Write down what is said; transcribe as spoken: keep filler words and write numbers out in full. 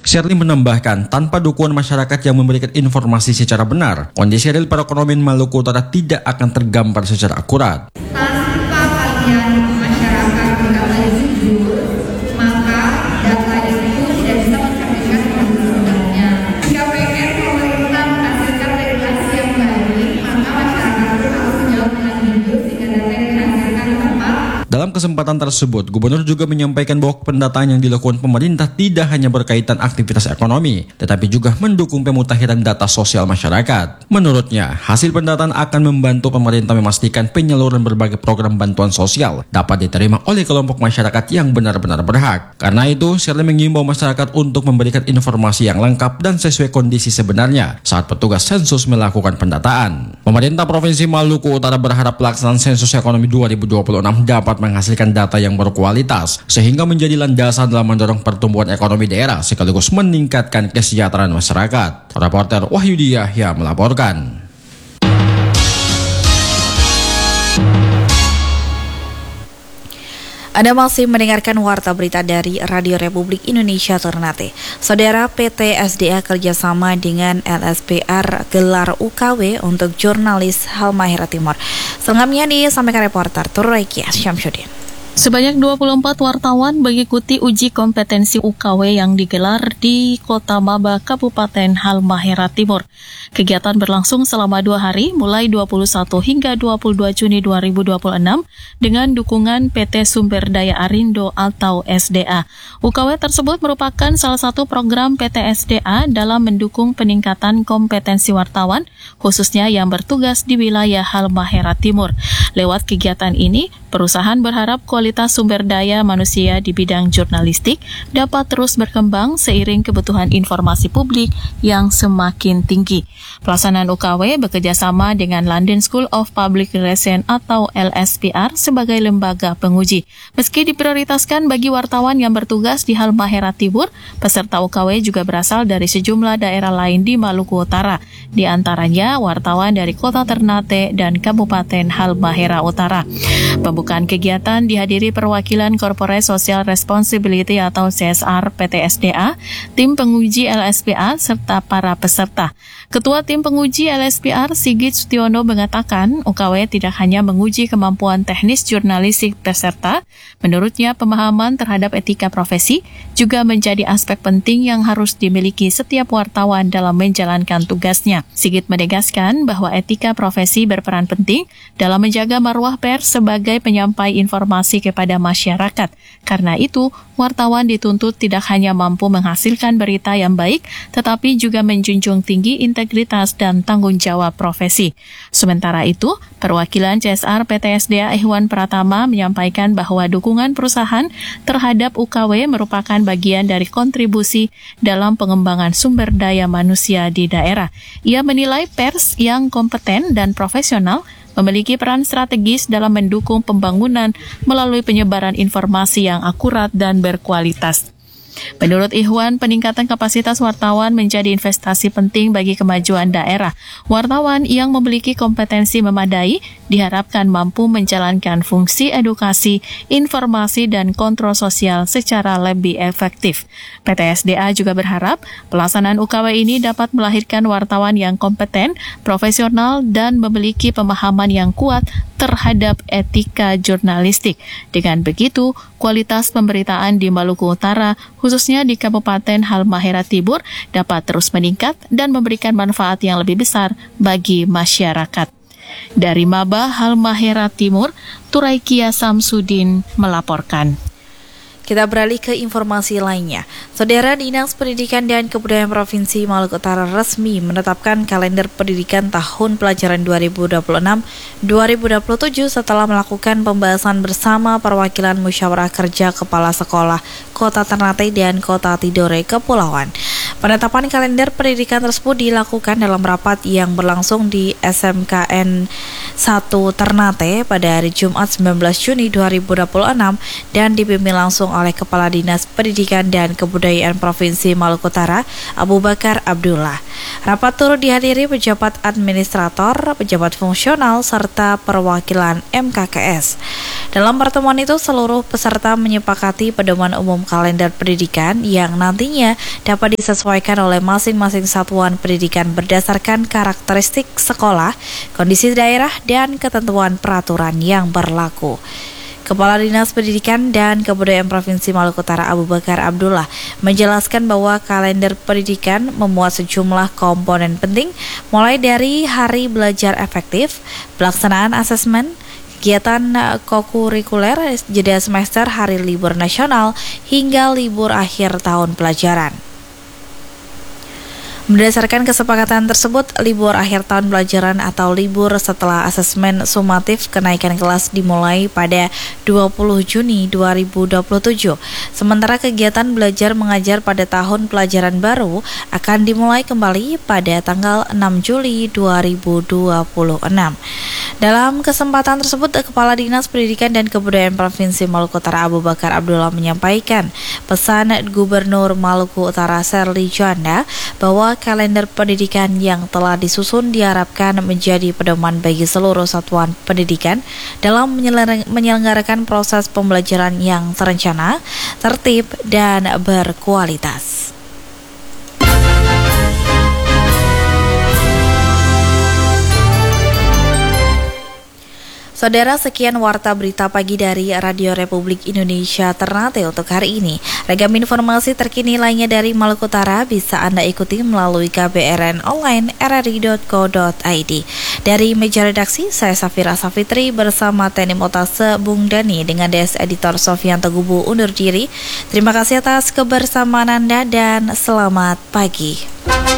Shirley menambahkan, tanpa dukungan masyarakat yang memberikan informasi secara benar, kondisi real perekonomian Maluku Utara tidak akan tergambar secara akurat. Tanpa kajian masyarakat tidak jujur, maka data itu tidak bisa mencerminkan kondisi sebenarnya. Jika pengen pemerintah menghasilkan regulasi yang baik, maka masyarakat itu harus menjawab dengan jujur sehingga data yang dihasilkan tepat. Dalam kesempatan tersebut, Gubernur juga menyampaikan bahwa pendataan yang dilakukan pemerintah tidak hanya berkaitan aktivitas ekonomi, tetapi juga mendukung pemutahiran data sosial masyarakat. Menurutnya, hasil pendataan akan membantu pemerintah memastikan penyaluran berbagai program bantuan sosial dapat diterima oleh kelompok masyarakat yang benar-benar berhak. Karena itu, Shirley mengimbau masyarakat untuk memberikan informasi yang lengkap dan sesuai kondisi sebenarnya saat petugas sensus melakukan pendataan. Pemerintah Provinsi Maluku Utara berharap pelaksanaan sensus ekonomi dua ribu dua puluh enam dapat menghasilkan data yang berkualitas sehingga menjadi landasan dalam mendorong pertumbuhan ekonomi daerah sekaligus meningkatkan kesejahteraan masyarakat. Reporter Wahyudi Yahya melaporkan. Anda masih mendengarkan Warta Berita dari Radio Republik Indonesia Ternate. Saudara, P T S D A kerjasama dengan L S P R gelar U K W untuk jurnalis Halmahera Timur. Selengkapnya disampaikan reporter Turaikia Syamsuddin. Sebanyak dua puluh empat wartawan mengikuti uji kompetensi U K W yang digelar di Kota Maba, Kabupaten Halmahera Timur. Kegiatan berlangsung selama dua hari, mulai dua puluh satu hingga dua puluh dua Juni dua ribu dua puluh enam, dengan dukungan P T Sumber Daya Arindo atau S D A. U K W tersebut merupakan salah satu program P T S D A dalam mendukung peningkatan kompetensi wartawan, khususnya yang bertugas di wilayah Halmahera Timur. Lewat kegiatan ini, perusahaan berharap kualitas sumber daya manusia di bidang jurnalistik dapat terus berkembang seiring kebutuhan informasi publik yang semakin tinggi. Pelaksanaan U K W bekerjasama dengan London School of Public Relations atau L S P R sebagai lembaga penguji. Meski diprioritaskan bagi wartawan yang bertugas di Halmahera Timur, peserta U K W juga berasal dari sejumlah daerah lain di Maluku Utara, di antaranya wartawan dari Kota Ternate dan Kabupaten Halmahera Utara. Pembukaan kegiatan dihadiri perwakilan Corporate Social Responsibility atau C S R P T S D A, tim penguji L S P R, serta para peserta. Ketua tim penguji L S P R, Sigit Sutiono, mengatakan U K W tidak hanya menguji kemampuan teknis jurnalistik peserta. Menurutnya, pemahaman terhadap etika profesi juga menjadi aspek penting yang harus dimiliki setiap wartawan dalam menjalankan tugasnya. Sigit menegaskan bahwa etika profesi berperan penting dalam menjaga marwah pers sebagai penyampai informasi kepada masyarakat. Karena itu, wartawan dituntut tidak hanya mampu menghasilkan berita yang baik, tetapi juga menjunjung tinggi integritas dan tanggung jawab profesi. Sementara itu, perwakilan C S R P T S D A Ikhwan Pratama menyampaikan bahwa dukungan perusahaan terhadap U K W merupakan bagian dari kontribusi dalam pengembangan sumber daya manusia di daerah. Ia menilai pers yang kompeten dan profesional memiliki peran strategis dalam mendukung pembangunan melalui penyebaran informasi yang akurat dan berkualitas. Menurut Ikhwan, peningkatan kapasitas wartawan menjadi investasi penting bagi kemajuan daerah. Wartawan yang memiliki kompetensi memadai diharapkan mampu menjalankan fungsi edukasi, informasi, dan kontrol sosial secara lebih efektif. P T S D A juga berharap pelaksanaan U K W ini dapat melahirkan wartawan yang kompeten, profesional, dan memiliki pemahaman yang kuat terhadap etika jurnalistik. Dengan begitu, kualitas pemberitaan di Maluku Utara, khususnya di Kabupaten Halmahera Timur, dapat terus meningkat dan memberikan manfaat yang lebih besar bagi masyarakat. Dari Maba, Halmahera Timur, Turaikia Samsudin melaporkan. Kita beralih ke informasi lainnya. Saudara, Dinas Pendidikan dan Kebudayaan Provinsi Maluku Utara resmi menetapkan kalender pendidikan tahun pelajaran dua ribu dua puluh enam dua ribu dua puluh tujuh setelah melakukan pembahasan bersama perwakilan musyawarah kerja kepala sekolah Kota Ternate dan Kota Tidore Kepulauan. Penetapan kalender pendidikan tersebut dilakukan dalam rapat yang berlangsung di S M K N satu Ternate pada hari Jumat sembilan belas Juni dua ribu dua puluh enam dan dipimpin langsung oleh Kepala Dinas Pendidikan dan Kebudayaan Provinsi Maluku Utara, Abu Bakar Abdullah. Rapat turut dihadiri pejabat administrator, pejabat fungsional, serta perwakilan M K K S. Dalam pertemuan itu, seluruh peserta menyepakati pedoman umum kalender pendidikan yang nantinya dapat disesuaikan oleh masing-masing satuan pendidikan berdasarkan karakteristik sekolah, kondisi daerah, dan ketentuan peraturan yang berlaku. Kepala Dinas Pendidikan dan Kebudayaan Provinsi Maluku Utara Abu Bakar Abdullah menjelaskan bahwa kalender pendidikan memuat sejumlah komponen penting, mulai dari hari belajar efektif, pelaksanaan asesmen, kegiatan kokurikuler, jeda semester, hari libur nasional, hingga libur akhir tahun pelajaran. Berdasarkan kesepakatan tersebut, libur akhir tahun pelajaran atau libur setelah asesmen sumatif kenaikan kelas dimulai pada dua puluh Juni dua ribu dua puluh tujuh. Sementara kegiatan belajar mengajar pada tahun pelajaran baru akan dimulai kembali pada tanggal enam Juli dua ribu dua puluh enam. Dalam kesempatan tersebut, Kepala Dinas Pendidikan dan Kebudayaan Provinsi Maluku Utara Abu Bakar Abdullah menyampaikan pesan Gubernur Maluku Utara Serly Juanda bahwa kalender pendidikan yang telah disusun diharapkan menjadi pedoman bagi seluruh satuan pendidikan dalam menyelenggarakan proses pembelajaran yang terencana, tertib, dan berkualitas. Saudara, sekian warta berita pagi dari Radio Republik Indonesia Ternate untuk hari ini. Ragam informasi terkini lainnya dari Maluku Utara bisa Anda ikuti melalui K B R N online r r i dot co dot i d. Dari meja redaksi, saya Safira Safitri bersama Tenim Otase Bung Dani dengan D S Editor Sofian Tegubu undur diri. Terima kasih atas kebersamaan Anda dan selamat pagi.